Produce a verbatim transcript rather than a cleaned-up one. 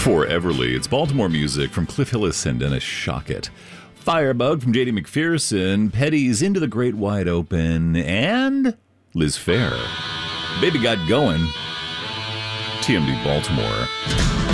For Everly, it's Baltimore music from Cliff Hillis and Dennis Shockett. Firebug from J D McPherson, Petty's Into the Great Wide Open, and Liz Phair. Baby Got Going, T M D Baltimore.